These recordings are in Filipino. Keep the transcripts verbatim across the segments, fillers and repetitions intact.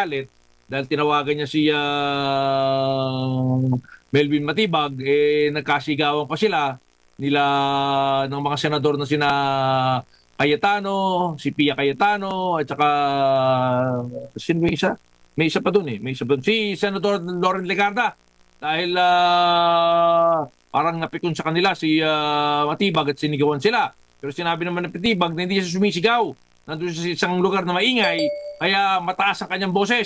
nagalit dahil tinawagan niya si uh, Melvin Matibag, eh nagkasigawan pa sila nila ng mga senador na sina Cayetano, si Pia Cayetano, at saka sino may isa? May isa pa doon eh. May isa pa doon. Si Senador Loren Legarda. Dahil uh, parang napikon sa kanila si uh, Matibag at sinigawan sila. Pero sinabi naman ng Matibag na hindi siya sumisigaw. Nandun siya sa isang lugar na maingay, kaya mataas ang kanyang boses.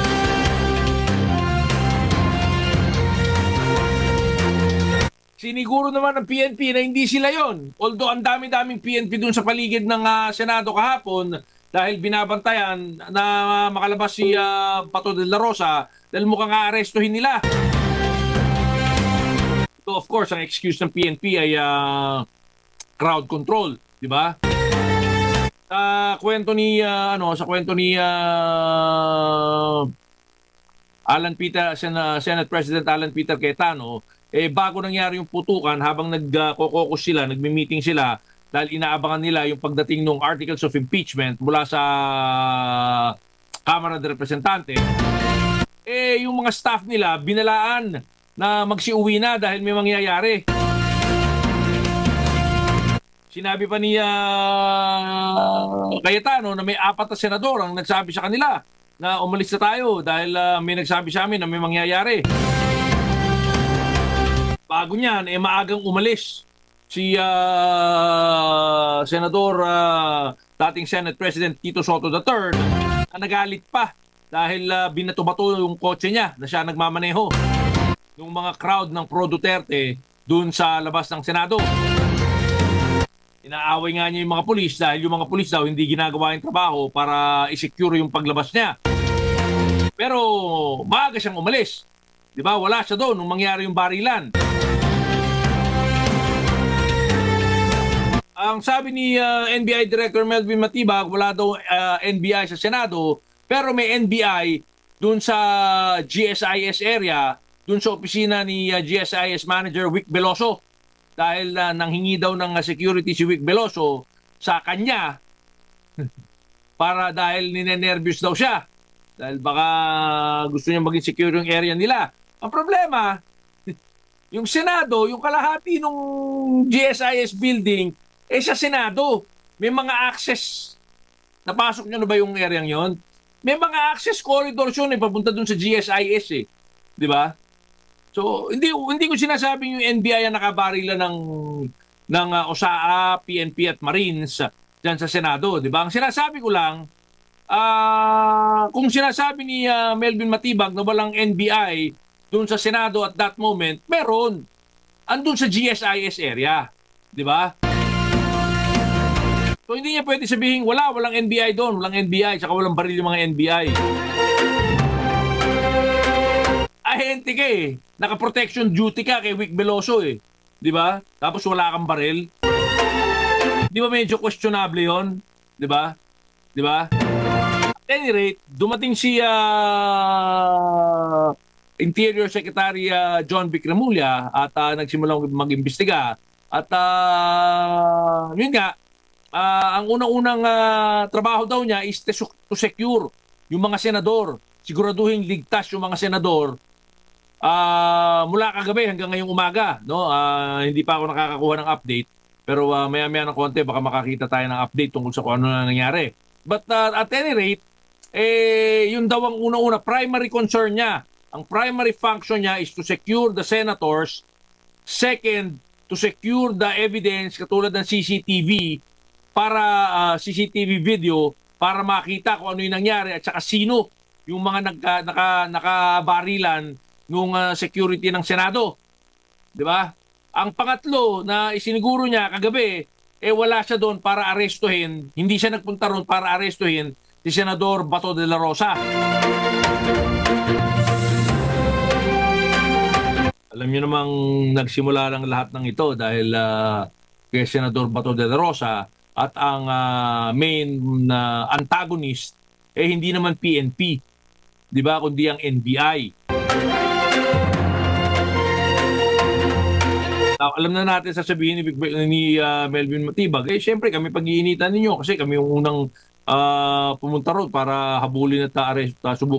Siniguro naman ng P N P na hindi sila yon. Although ang dami-daming P N P dun sa paligid ng uh, Senado kahapon dahil binabantayan na makalabas si uh, Bato de la Rosa dahil mukhang aarestuhin nila. So of course, ang excuse ng P N P ay uh, crowd control, di ba? Sa kwento ni uh, ano, sa kwento ni uh, Alan Peter, Sen- Senate President Alan Peter Cayetano, eh bago nangyari yung putukan habang nagko-caucus sila, nagmi-meeting sila dahil inaabangan nila yung pagdating ng articles of impeachment mula sa Kamara de Representante, eh yung mga staff nila binalaan na magsiuwi na dahil may mangyayari. Sinabi pa ni uh, Cayetano na may apat na senador ang nagsabi sa kanila na umalis na tayo dahil uh, may nagsabi sa amin na may mangyayari. Bago niyan, eh maagang umalis si uh, Senador, uh, dating Senate President Tito Soto the third, na nagalit pa dahil uh, binato-bato yung kotse niya na siya nagmamaneho ng mga crowd ng Pro Duterte dun sa labas ng Senado. Inaaway nga niya yung mga pulis dahil yung mga pulis daw hindi ginagawa yung trabaho para i-secure yung paglabas niya. Pero maaga siyang umalis. Di ba? Wala siya doon nung mangyari yung barilan. Ang sabi ni uh, N B I Director Melvin Matibag, wala daw uh, N B I sa Senado, pero may N B I dun sa G S I S area, dun sa opisina ni uh, G S I S Manager Wick Veloso. Dahil uh, nanghingi daw ng uh, security si Wick Veloso sa kanya para dahil ninenervyos daw siya. Dahil baka gusto niya maging secure yung area nila. Ang problema, yung Senado, yung kalahati ng G S I S building, eh sa Senado, may mga access. Napasok niyo na ba yung area yon? May mga access corridors yun eh, papunta dun sa G S I S eh. Di ba? So, hindi hindi ko sinasabing yung N B I ang nakabarila ng, ng uh, O S A A, P N P at Marines uh, dyan sa Senado. Di ba? Ang sinasabi ko lang, uh, kung sinasabi ni uh, Melvin Matibag na walang N B I dun sa Senado at that moment, meron. Andun sa G S I S area. Di ba? So hindi niya pwede sabihin, wala, walang N B I doon, walang N B I, saka walang baril yung mga N B I. Ahente ka eh. Naka-protection duty ka kay Wick Veloso eh. Di ba? Tapos wala kang baril. Di ba medyo questionable yon? Di ba? Di ba? At any rate, dumating si uh, Interior Secretary uh, John Vic Remulla at uh, nagsimulang mag-imbestiga. At uh, yun nga, uh, ang unang-unang uh, trabaho daw niya is to secure yung mga senador. Siguraduhin ligtas yung mga senador uh, mula kagabi hanggang ngayong umaga. No? Uh, hindi pa ako nakakakuha ng update. Pero uh, maya-maya ng konti, baka makakita tayo ng update tungkol sa kung ano na nangyari. But uh, at any rate, eh, yun daw ang una-una, primary concern niya. Ang primary function niya is to secure the senators. Second, to secure the evidence katulad ng C C T V para uh, C C T V video para makita kung ano yung nangyari at saka sino yung mga nagka, naka, nakabarilan ng uh, security ng Senado. Di ba? Ang pangatlo na isiniguro niya kagabi, eh wala siya doon para arestuhin, hindi siya nagpunta roon para arestuhin si Senador Bato de la Rosa. Alam niyo namang nagsimula lang lahat ng ito dahil uh, kay Senador Bato de la Rosa at ang uh, main uh, antagonist eh hindi naman P N P, di ba, kundi ang N B I. Now, alam na natin sasabihin ni, ni uh, Melvin Matibag, eh syempre kami pag-iinitan ninyo kasi kami yung unang uh, pumunta roon para habulin at uh, subukan